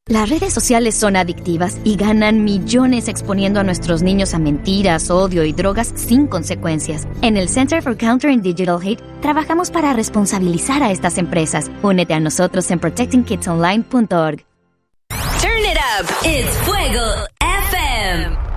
Las redes sociales son adictivas y ganan millones exponiendo a nuestros niños a mentiras, odio y drogas sin consecuencias. En el Center for Countering Digital Hate trabajamos para responsabilizar a estas empresas. Únete a nosotros en protectingkidsonline.org. Turn it up. It's Fuego FM.